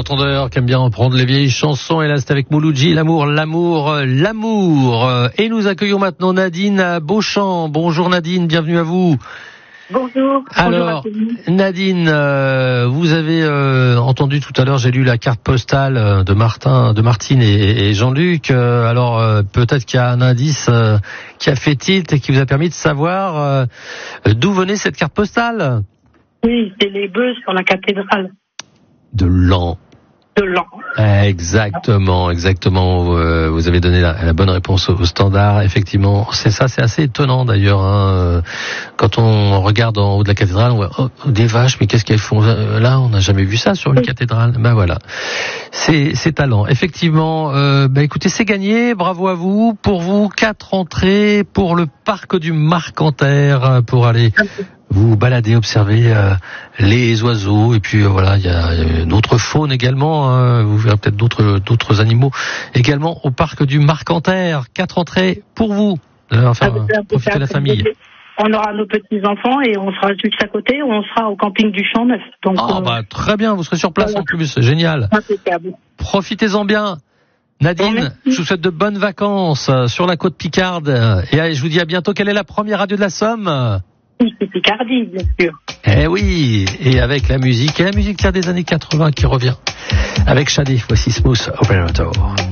entendeur qui aime bien reprendre les vieilles chansons. Et là, c'est avec Mouloudji, l'amour. Et nous accueillons maintenant Nadine à Beauchamp. Bonjour Nadine, bienvenue à vous. Bonjour. Alors, Nadine, vous avez entendu tout à l'heure, j'ai lu la carte postale de Martine et Jean-Luc. Alors, peut-être qu'il y a un indice qui a fait tilt et qui vous a permis de savoir d'où venait cette carte postale. Oui, c'est les bœufs sur la cathédrale. De Laon. De Laon. Exactement. Vous avez donné la bonne réponse au standard. Effectivement, c'est assez étonnant d'ailleurs. Quand on regarde en haut de la cathédrale, on voit des vaches, mais qu'est-ce qu'elles font là? On n'a jamais vu ça sur une cathédrale. Ben voilà, c'est talent. Effectivement, écoutez, c'est gagné. Bravo à vous. Pour vous, 4 entrées pour le parc du Marcanterre pour aller vous balader, observer les oiseaux, et puis voilà, il y a d'autres faunes également, vous verrez peut-être d'autres animaux également au parc du Marcanterre. 4 entrées pour vous, enfin profiter de la famille. On aura nos petits-enfants et on sera juste à côté, on sera au camping du Champ-Neuf. Donc, très bien, vous serez sur place en plus, génial. Impeccable. Profitez-en bien. Nadine, je vous souhaite de bonnes vacances sur la côte Picarde, et je vous dis à bientôt. Quelle est la première radio de la Somme? C'est Picardie, bien sûr. Eh oui, et avec la musique des années 80 qui revient. Avec Shadi, voici Smooth Operator.